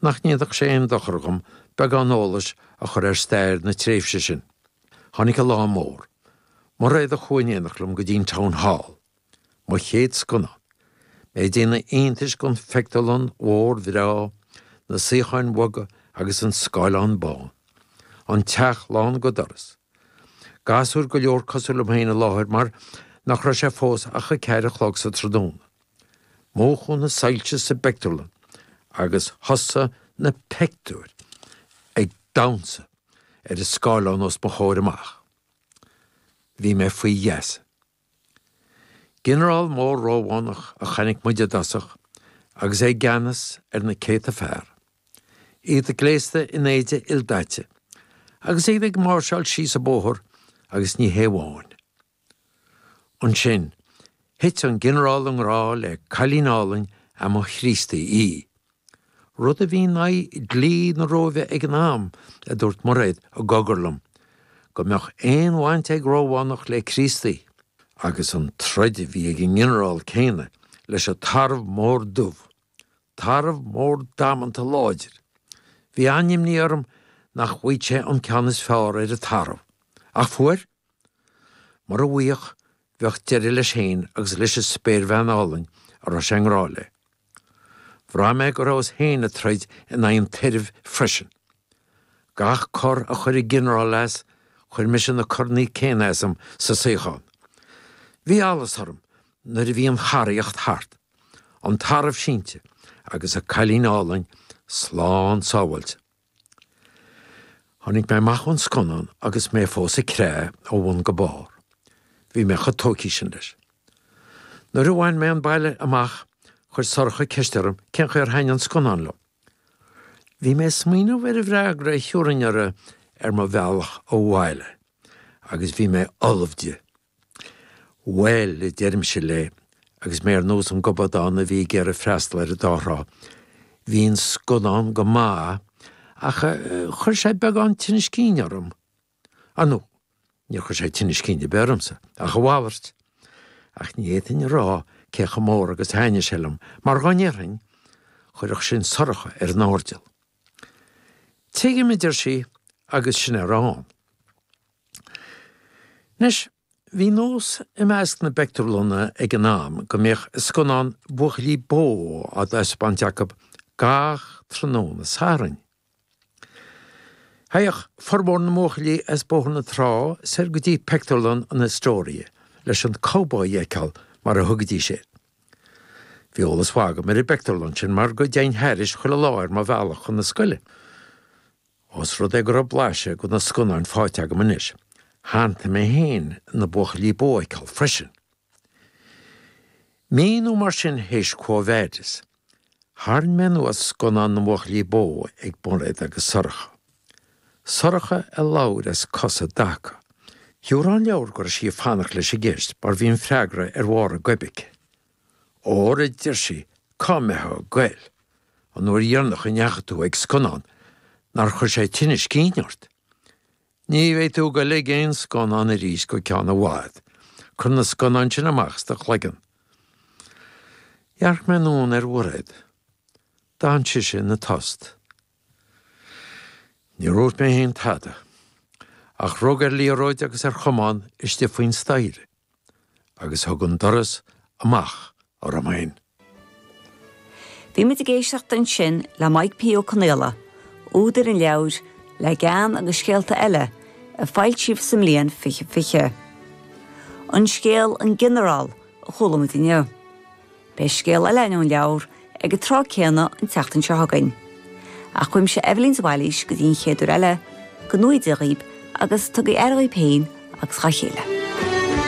nach níadach sé an dochargam beag an ólas a chur stair na tréifse sin. Tháinig lá mór, mar réad a chuinéanachlum go dtín Town Hall, má chéad scona. Mé déana aontais gon fectalan ór bhrá na saochain waga agus an Skyline bán. An teach lán go doras. Gasúr go leor cosúil am héine láthir mar nach ra sé fós a chu ceir a chlog sa tradún. Móchún na sailte sa bectorlan agus hosa na pectúir ag damsa ar is Skyline os mo chóir amach. Bhí mé faoi yes. General mór róhánach a chanig muide dasach agus é ganas ar na céit a fear. Iad a gléiste in éide ildáite agus iad ag marshal sí sa bóthir agus ní héháin. An sin, hit an general an rá le chalínálainn am a chrísta í. Rud a bhí na glí na róbheith ag an am a dúirt moréid a gogarlam, go meach éonhaint ag róhánach le chrísta agus an troide bhí ag an general céine leis a tarmh mór dubh, tarmh mór damanta láidir. Bhí aim ní orm nach bhuaid sé an ceannas fearr ar a tarmh. Ach fuair, mar a bhuaich bheocht deir leis héin agus leis is spéir bheanálainn ar a seanráile. Bhrá mé go rás héin a troid in an tirmh freisin. Gach cor a chuir i general leis chuir mis na cornaí céanasam sa saochán. Bhí alles thorm nar a bhí an charaíocht thart, an tarmh sínte agus a chalínálainn sláán sábhailte. Tháinig mé machhain sconán agus mé fós a cré ó bhain go bár. Bhí mé chatócí sin leis. Nuair a bhain mé an baile amach chuir sorcha ceistearm cén chuir hain an sconán lo. Bhí mé smíanamh ar a bhreagra thiúrainneara ar má bhealach ó bhaile, agus bhí mé olbhde. Well i deirim se le, agus mé ar nós an gobadán a bhí gur a freastal ar a dárá. Bhín sconán go má, ach chuir sé beag an tinis cínearm. Anú, ní chuir sé tinis cíne bearmsa, ach a bhábhart. Ach ní étain rá cecha mór agus haine selam, mar gáinearrainn chuireach sin sorcha ar náirdeal. Tuige me idir sí agus sin ar rán. Nes, bhí nós i measc na bectorlunna ag an am go méoch sconán buachlí bó a d'Espan Jacob gach tróna sárainn. Haich forbór na móchlí as bóhanna trá ser go dtí pectorlan an história leis an cowboy écal mar a thugadtí sé. Bhí ólas bhaga mar i bectorlan sin mar go déin heiris chuile láir má bhealach chun na scoile. Os rud ag gur bláise go na sconán fáite go manis. Hánta mé héin na buachlí bó écal freisin. Míú mar sin héis cóhhéidir. Tharn menú as sconán na buachlí bó ag bunréid agus sorcha. Sorcha a láir as cosa dacha. Hiúrán leabhar gur sí fánach leis a gist, bar bhíon freagra ar mhór a goibic. Óra dir sí cámethe gail, an nuair dhearnach a neachatú ag sconán, nar chuir sé tinis cíneart. Ní bhéit tú go le géon sconán a rís go ceanna bhád, chun na sconán sin amachs de chlegan. Dhearc menún ar bhreid, dáin si sin na tost. Ní rót mé héon tada, ach rug ar líoróid agus ar chomán iste faoin staire, agus thugann doras amach ar amain. Bhí mit a géisteach an sin le Mike P. O'Connella, údar an leabhar le gan agus scéalta eile a fáil sibh sa mbliain fiche. An scéal an general a cholamid inniu. Bé scéal eile an leabhar ag a trá céanna an teachtain se hagainn. A chuim se Evelyn Zwalish go dtíon chéadú eile, go nuid a riib agus tugad ar péin agus cha chéile.